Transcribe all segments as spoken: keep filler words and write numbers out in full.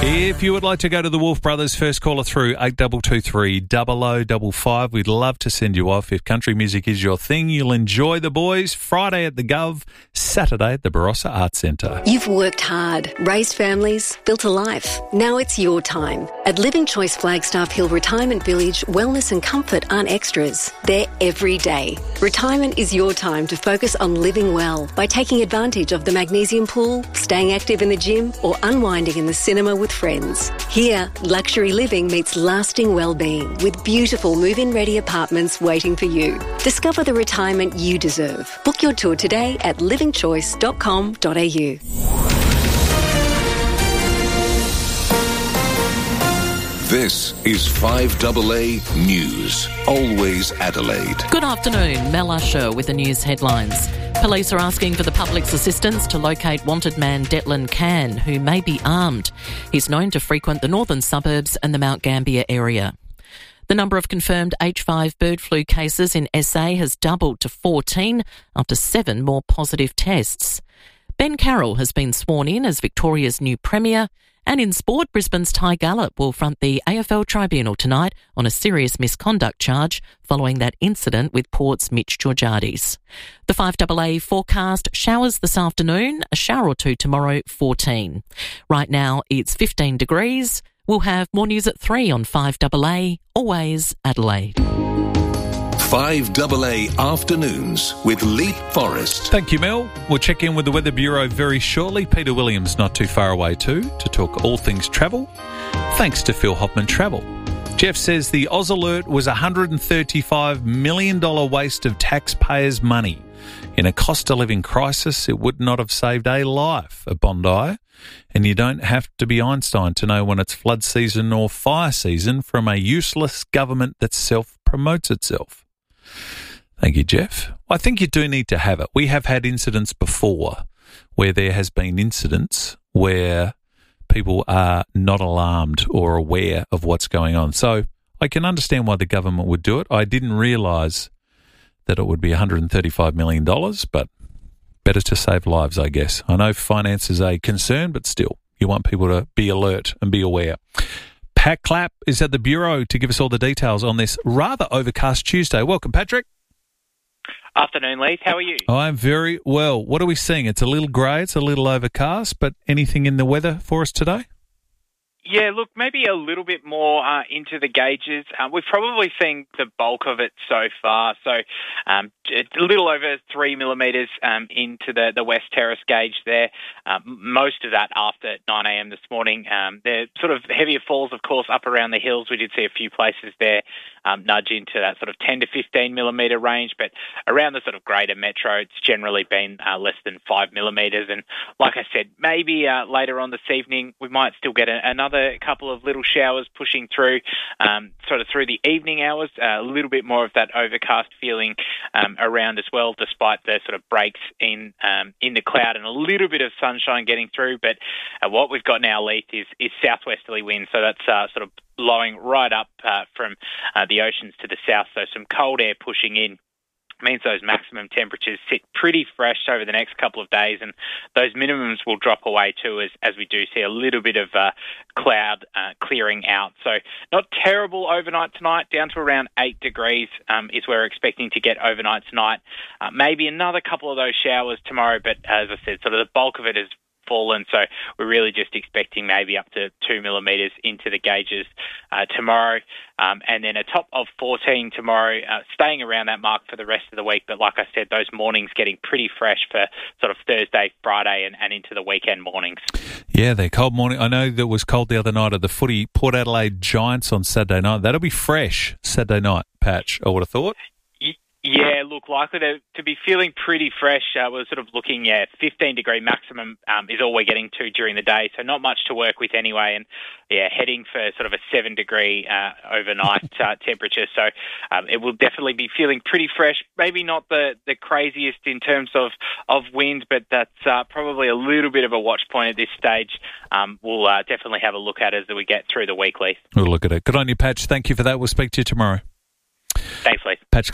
If you would like to go to the Wolf Brothers, first caller through eight two two three, double oh double five. We'd love to send you off. If country music is your thing, you'll enjoy the boys. Friday at the Gov, Saturday at the Barossa Arts Centre. You've worked hard, raised families, built a life. Now it's your time. At Living Choice Flagstaff Hill Retirement Village, wellness and comfort aren't extras. They're every day. Retirement is your time to focus on living well by taking advantage of the magnesium pool, staying active in the gym, or unwinding in the cinema with friends. Here, luxury living meets lasting well-being with beautiful move-in ready apartments waiting for you. Discover the retirement you deserve. Book your tour today at living choice dot com dot a u. This is five A A News, always Adelaide. Good afternoon, Mel Usher with the news headlines. Police are asking for the public's assistance to locate wanted man Declan Can, who may be armed. He's known to frequent the northern suburbs and the Mount Gambier area. The number of confirmed H five bird flu cases in S A has doubled to fourteen after seven more positive tests. Ben Carroll has been sworn in as Victoria's new Premier. And in sport, Brisbane's Ty Gallop will front the A F L tribunal tonight on a serious misconduct charge following that incident with Port's Mitch Georgiades. The five A A forecast: showers this afternoon, a shower or two tomorrow, fourteen. Right now it's fifteen degrees. We'll have more news at three on five A A, always Adelaide. five A A Afternoons with Leap Forest. Thank you, Mel. We'll check in with the Weather Bureau very shortly. Peter Williams not too far away too, to talk all things travel. Thanks to Phil Hoffman Travel. Jeff says the Oz Alert was a one hundred thirty-five million dollars waste of taxpayers' money. In a cost of living crisis, it would not have saved a life at Bondi. And you don't have to be Einstein to know when it's flood season or fire season from a useless government that self-promotes itself. Thank you, Jeff. I think you do need to have it. We have had incidents before where there has been incidents where people are not alarmed or aware of what's going on. So I can understand why the government would do it. I didn't realise that it would be one hundred thirty-five million dollars, but better to save lives, I guess. I know finance is a concern, but still, you want people to be alert and be aware. Pat Clapp is at the Bureau to give us all the details on this rather overcast Tuesday. Welcome, Patrick. Afternoon, Leith. How are you? I'm very well. What are we seeing? It's a little grey, it's a little overcast, but anything in the weather for us today? Yeah, look, maybe a little bit more uh, into the gauges. Um, we've probably seen the bulk of it so far. So um, a little over three millimetres um, into the, the West Terrace gauge there. Um, most of that after nine a.m. this morning. Um, there sort of heavier falls, of course, up around the hills. We did see a few places there um, nudge into that sort of ten to fifteen millimetre range. But around the sort of greater metro, it's generally been uh, less than five millimetres. And like I said, maybe uh, later on this evening, we might still get a, another a couple of little showers pushing through um, sort of through the evening hours, uh, a little bit more of that overcast feeling um, around as well, despite the sort of breaks in um, in the cloud and a little bit of sunshine getting through. But uh, what we've got now, Leith, is, is southwesterly winds, so that's uh, sort of blowing right up uh, from uh, the oceans to the south, so some cold air pushing in. Means those maximum temperatures sit pretty fresh over the next couple of days, and those minimums will drop away too as, as we do see a little bit of uh, cloud uh, clearing out. So not terrible overnight tonight, down to around eight degrees um, is where we're expecting to get overnight tonight. Uh, maybe another couple of those showers tomorrow, but as I said, sort of the bulk of it is fallen, so we're really just expecting maybe up to two millimetres into the gauges uh, tomorrow, um, and then a top of fourteen tomorrow, uh, staying around that mark for the rest of the week. But like I said, those mornings getting pretty fresh for sort of Thursday, Friday, and, and into the weekend mornings. Yeah, they're cold morning. I know that it was cold the other night at the footy. Port Adelaide Giants on Saturday night. That'll be fresh Saturday night, Patch, I would have thought. Yeah, look, likely to, to be feeling pretty fresh. Uh, we're sort of looking, yeah, fifteen degree maximum um, is all we're getting to during the day, so not much to work with anyway. And, yeah, heading for sort of a seven degree uh, overnight uh, temperature. So um, it will definitely be feeling pretty fresh. Maybe not the, the craziest in terms of, of wind, but that's uh, probably a little bit of a watch point at this stage. Um, we'll uh, definitely have a look at it as we get through the week, Leith. We'll look at it. Good on you, Patch. Thank you for that. We'll speak to you tomorrow. Thanks, Leith. Patch Clapp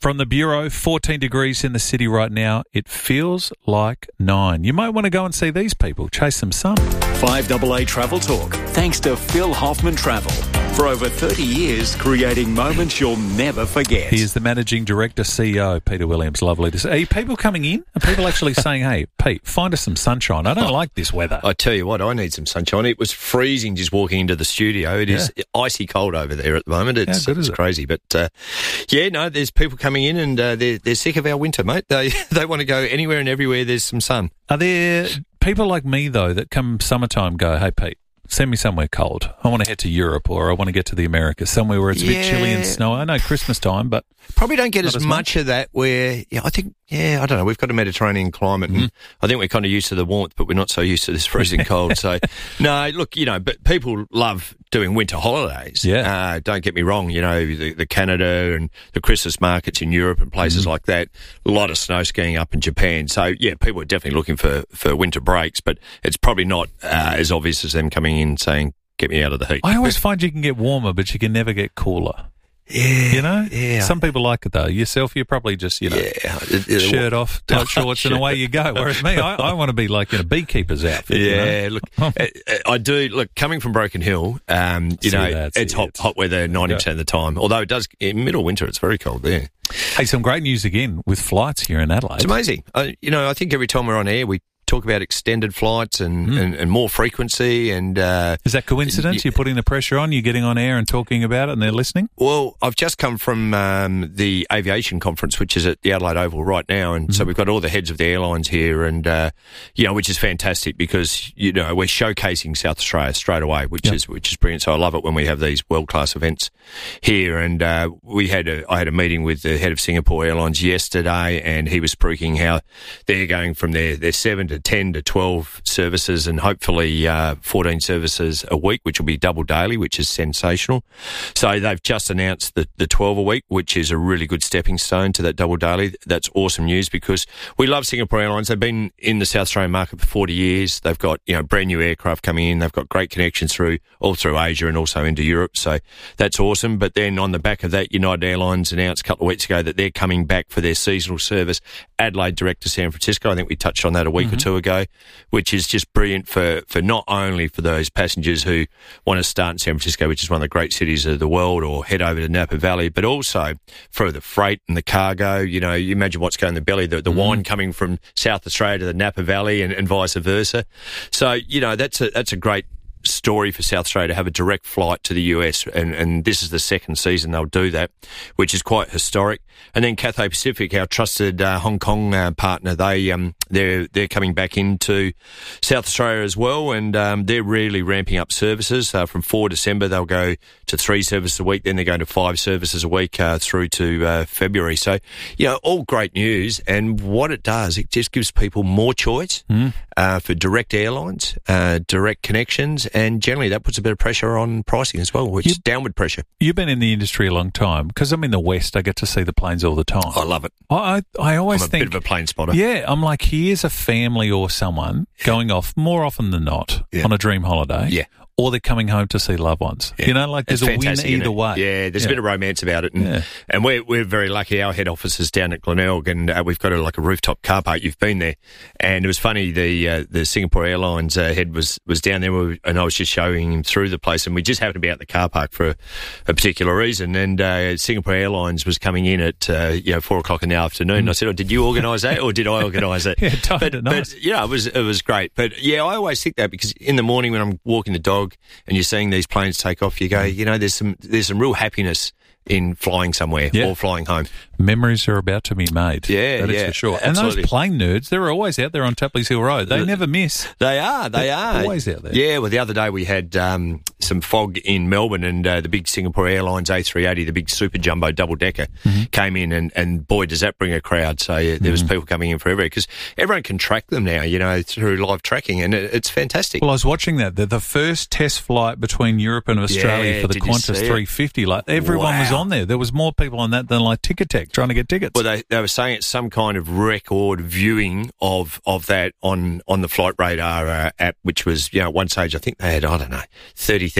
From the Bureau, fourteen degrees in the city right now. It feels like nine. You might want to go and see these people, chase some sun. five double A Travel Talk, thanks to Phil Hoffman Travel. For over thirty years, creating moments you'll never forget. He is the Managing Director, C E O, Peter Williams. Lovely to see. Are people coming in? Are people actually saying, hey, Pete, find us some sunshine? I don't oh, like this weather. I tell you what, I need some sunshine. It was freezing just walking into the studio. It yeah. is icy cold over there at the moment. It's, How good it's is it? crazy. But, uh, yeah, no, there's people coming in and uh, they're, they're sick of our winter, mate. They, they want to go anywhere and everywhere there's some sun. Are there people like me, though, that come summertime go, hey, Pete, send me somewhere cold. I want to head to Europe or I want to get to the Americas, somewhere where it's a yeah. bit chilly and snowy. I know Christmas time, but probably don't get as, as much much of that where, yeah, I think, yeah, I don't know. We've got a Mediterranean climate and mm. I think we're kind of used to the warmth, but we're not so used to this freezing cold. So, no, look, you know, but people love doing winter holidays. Yeah. Uh, don't get me wrong, you know, the, the Canada and the Christmas markets in Europe and places mm. like that. A lot of snow skiing up in Japan. So, yeah, people are definitely looking for, for winter breaks, but it's probably not uh, as obvious as them coming in saying, get me out of the heat. I always find you can get warmer, but you can never get cooler. Yeah. You know? Yeah. Some people like it, though. Yourself, you're probably just, you know, yeah. it, it, shirt off, tight shorts, and away you go. Whereas me, I, I want to be like in a beekeeper's outfit. Yeah, you know? look, I, I do. Look, coming from Broken Hill, um, you See know, that, it's hot, it. hot weather ninety percent of the time. Although it does, in middle winter, it's very cold there. Hey, some great news again with flights here in Adelaide. It's amazing. I, you know, I think every time we're on air, we talk about extended flights and, mm. and, and more frequency. And uh, is that coincidence? Y- You're putting the pressure on, you're getting on air and talking about it and they're listening? Well, I've just come from um, the aviation conference, which is at the Adelaide Oval right now. And mm. so we've got all the heads of the airlines here and, uh, you know, which is fantastic because, you know, we're showcasing South Australia straight away, which yep. is which is brilliant. So I love it when we have these world-class events here. And uh, we had a, I had a meeting with the head of Singapore Airlines yesterday and he was speaking how they're going from their, their seven to ten to twelve services and hopefully uh, fourteen services a week, which will be double daily, which is sensational. So they've just announced the, the twelve a week, which is a really good stepping stone to that double daily. That's awesome news because we love Singapore Airlines. They've been in the South Australian market for forty years. They've got, you know, brand new aircraft coming in. They've got great connections through all through Asia and also into Europe. So that's awesome. But then on the back of that, United Airlines announced a couple of weeks ago that they're coming back for their seasonal service, Adelaide direct to San Francisco. I think we touched on that a week mm-hmm. or two ago, which is just brilliant for, for not only for those passengers who want to start in San Francisco, which is one of the great cities of the world, or head over to Napa Valley, but also for the freight and the cargo. You know, you imagine what's going in the belly, the, the mm. wine coming from South Australia to the Napa Valley and, and vice versa. So, you know, that's a, that's a great story for South Australia to have a direct flight to the U S, and, and this is the second season they'll do that, which is quite historic. And then Cathay Pacific, our trusted uh, Hong Kong uh, partner, they um they're they're coming back into South Australia as well, and um, they're really ramping up services. Uh, from four December, they'll go to three services a week. Then they're going to five services a week uh, through to uh, February. So, you know, all great news. And what it does, it just gives people more choice mm. uh, for direct airlines, uh, direct connections. And generally that puts a bit of pressure on pricing as well, which you, is downward pressure. You've been in the industry a long time. Because I'm in the West, I get to see the planes all the time. I love it. I I, I always I'm a think... bit of a plane spotter. Yeah, I'm like, here's a family or someone going off, more often than not, yeah. on a dream holiday. Yeah. Or they're coming home to see loved ones. Yeah. You know, like there's it's a win either way. Yeah, there's yeah. a bit of romance about it. And, yeah. and we're we're very lucky. Our head office is down at Glenelg, and uh, we've got a, like a rooftop car park. You've been there. And it was funny, the uh, the Singapore Airlines uh, head was, was down there, and I was just showing him through the place, and we just happened to be at the car park for a, a particular reason. And uh, Singapore Airlines was coming in at uh, you know four o'clock in the afternoon. Mm. And I said, oh, did you organise that, or did I organise it? yeah, timed but, it nice. But, yeah, it was, it was great. But, yeah, I always think that because in the morning when I'm walking the dog and you're seeing these planes take off, you go, you know, there's some there's some real happiness in flying somewhere yeah. or flying home. Memories are about to be made. Yeah, that yeah, is for sure. Absolutely. And those plane nerds, they're always out there on Tapley's Hill Road. They the, never miss. They are, they they're are. always out there. Yeah, well, the other day we had um, some fog in Melbourne, and uh, the big Singapore Airlines A three eighty, the big super jumbo double-decker, mm-hmm. came in, and, and boy, does that bring a crowd. So yeah, there mm-hmm. was people coming in for everywhere, because everyone can track them now, you know, through live tracking, and it, it's fantastic. Well, I was watching that. The, the first test flight between Europe and Australia yeah, for the Qantas three fifty, like everyone wow. was on there. There was more people on that than like Ticketek trying to get tickets. Well, they, they were saying it's some kind of record viewing of, of that on, on the Flight Radar uh, app, which was, you know, at one stage I think they had, I don't know, thirty thousand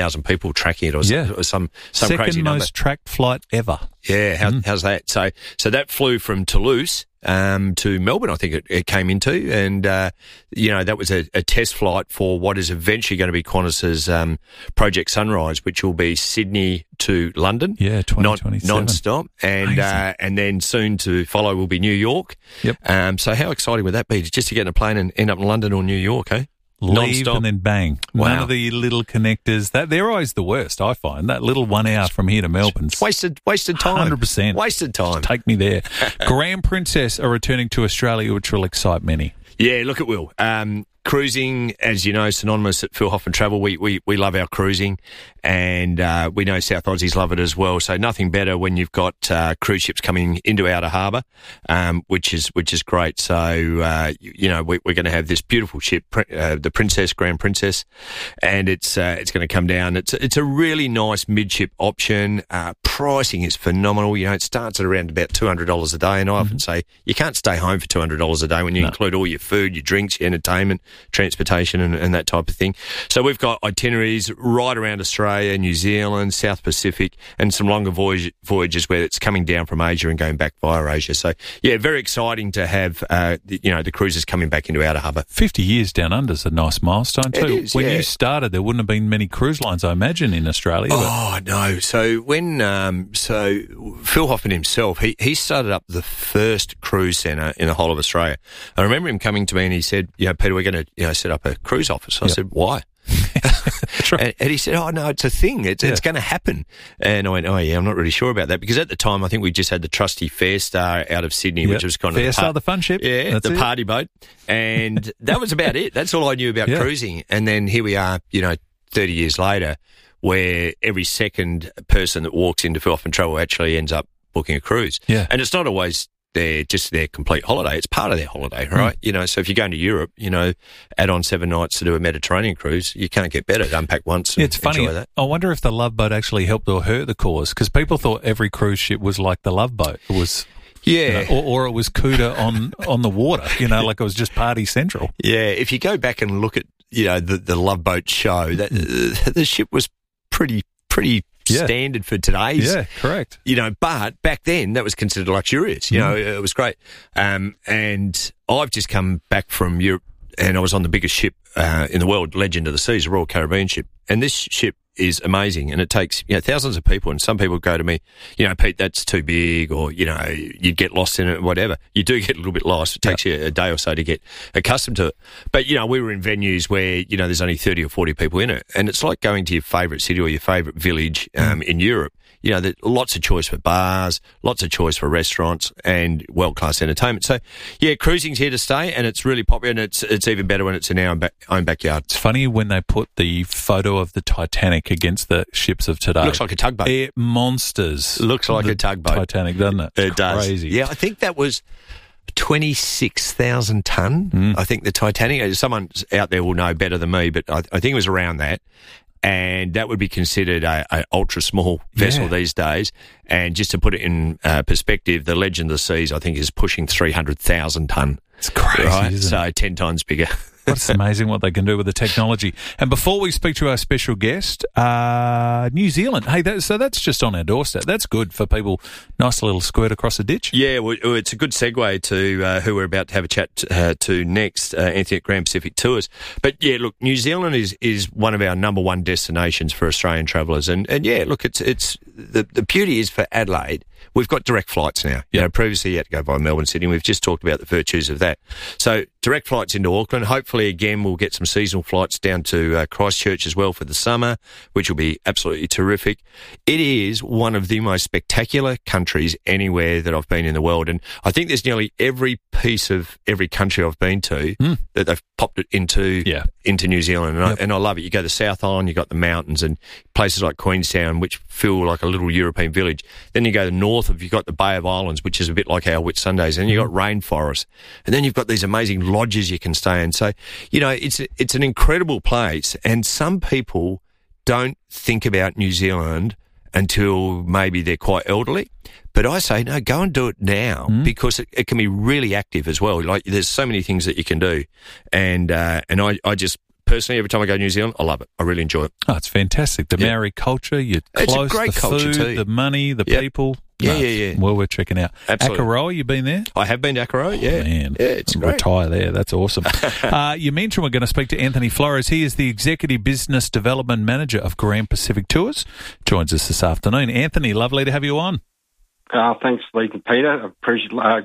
thousand people tracking it or, Yeah. some, or some some Second crazy number. most tracked flight ever. Yeah, how, Mm. how's that? So, so that flew from Toulouse um, to Melbourne, I think it, it came into, and uh, you know that was a, a test flight for what is eventually going to be Qantas's um, Project Sunrise, which will be Sydney to London, Yeah, twenty non, twenty-seven. non-stop, and Amazing. uh, and then soon to follow will be New York. Yep. Um, so how exciting would that be? Just to get in a plane and end up in London or New York, eh? Leave Non-stop. and then bang. None Wow. of the little connectors. That they're always the worst, I find. That little one hour from here to Melbourne's Wasted, wasted time. one hundred percent. Wasted time. Take me there. Grand Princess are returning to Australia, which will excite many. Yeah, look, it will. Um, cruising, as you know, synonymous at Phil Hoffman Travel. We we, we love our cruising, and uh, we know South Aussies love it as well. So nothing better when you've got uh, cruise ships coming into outer harbour, um, which is which is great. So uh, you, you know we, we're going to have this beautiful ship, uh, the Princess, Grand Princess, and it's uh, it's going to come down. It's it's a really nice midship option. Uh, pricing is phenomenal. You know, it starts at around about two hundred dollars a day, and I often say you can't stay home for two hundred dollars a day when you No. include all your food, your drinks, your entertainment, transportation and, and that type of thing. So we've got itineraries right around Australia, New Zealand, South Pacific, and some longer voyage, voyages where it's coming down from Asia and going back via Asia. So, yeah, very exciting to have, uh, the, you know, the cruises coming back into outer harbour. fifty years down under is a nice milestone too. It is, when yeah. you started, there wouldn't have been many cruise lines, I imagine, in Australia. but- Oh, no. So when, um, so Phil Hoffman himself, he, he started up the first cruise centre in the whole of Australia. I remember him coming to me and he said, you know, Peter, we're going to, you know, set up a cruise office. I Yep. said, why? That's right. And, and he said, oh, no, it's a thing. It's, Yeah. it's going to happen. And I went, oh, yeah, I'm not really sure about that. Because at the time, I think we just had the trusty Fairstar out of Sydney, Yep. which was kind of Fairstar, the, par- the fun ship. Yeah, That's the it. party boat. And that was about it. That's all I knew about Yeah. cruising. And then here we are, you know, thirty years later, where every second person that walks into Phil Hoffman Travel actually ends up booking a cruise. Yeah. And it's not always their just their complete holiday. It's part of their holiday, Hmm. right? You know, so if you're going to Europe, you know, add on seven nights to do a Mediterranean cruise, you can't get better. Unpack once and It's funny. enjoy that. I wonder if the Love Boat actually helped or hurt the cause, because people thought every cruise ship was like the Love Boat. It was, Yeah. you know, or, or it was Cuda on on the water. You know, like it was just party central. Yeah, if you go back and look at, you know, the, the Love Boat show, that uh, the ship was pretty, pretty Yeah. standard for today's. Yeah, correct. You know, but back then that was considered luxurious. You know, it was great. Um, and I've just come back from Europe and I was on the biggest ship uh, in the world, Legend of the Seas, a Royal Caribbean ship. And this ship is amazing, and it takes, you know, thousands of people, and some people go to me, you know, Pete, that's too big, or, you know, you'd get lost in it, whatever. You do get a little bit lost. It takes you a day or so to get accustomed to it. But, you know, we were in venues where, you know, there's only thirty or forty people in it, and it's like going to your favourite city or your favourite village um, in Europe. You know, there's lots of choice for bars, lots of choice for restaurants, and world-class entertainment. So, yeah, cruising's here to stay, and it's really popular, and it's it's even better when it's in our back, own backyard. It's funny when they put the photo of the Titanic against the ships of today. Looks like a tugboat. It monsters. Looks like the a tugboat. Titanic, doesn't it? It does. Crazy. Yeah, I think that was twenty-six thousand tonne. Mm. I think the Titanic, someone out there will know better than me, but I, I think it was around that. And that would be considered a, a ultra small vessel Yeah. these days. And just to put it in uh, perspective, the Legend of the Seas, I think, is pushing three hundred thousand tonne. It's crazy, Right? isn't So it? ten times bigger. It's amazing what they can do with the technology. And before we speak to our special guest, uh, New Zealand. Hey, that, so that's just on our doorstep. That's good for people. Nice little squirt across a ditch. Yeah, well, it's a good segue to uh, who we're about to have a chat uh, to next, uh, Anthony at Grand Pacific Tours. But yeah, look, New Zealand is, is one of our number one destinations for Australian travellers, and and yeah, look, it's it's the the beauty is for Adelaide. We've got direct flights now. You know, previously you had to go via Melbourne, Sydney. We've just talked about the virtues of that. So direct flights into Auckland. Hopefully, again, we'll get some seasonal flights down to uh, Christchurch as well for the summer, which will be absolutely terrific. It is one of the most spectacular countries anywhere that I've been in the world. And I think there's nearly every piece of every country I've been to Mm. that they've popped it into Yeah. into New Zealand. And, Yep. I, and I love it. You go to the South Island, you've got the mountains and places like Queenstown, which feel like a little European village. Then you go to north of, you've got the Bay of Islands, which is a bit like our Whitsundays. And you've got rainforests. And then you've got these amazing lodges you can stay in. So, you know, it's it's an incredible place. And some people don't think about New Zealand until maybe they're quite elderly. But I say, no, go and do it now Mm. because it, it can be really active as well. Like there's so many things that you can do. And, uh, and I, I just personally, every time I go to New Zealand, I love it. I really enjoy it. Oh, it's fantastic. The Yeah. Maori culture, you're It's a close, great the culture food, too. the money, the Yep. people. Yeah, No, yeah, it's yeah. Well worth checking out. Absolutely. Akaroa, you been there? I have been to Akaroa, yeah. Oh, man. Yeah, it's great. Retire there. That's awesome. uh, you mentioned we're going to speak to Anthony Flores. He is the Executive Business Development Manager of Grand Pacific Tours. Joins us this afternoon. Anthony, lovely to have you on. Uh, thanks, Lee and Peter. I appreciate, uh,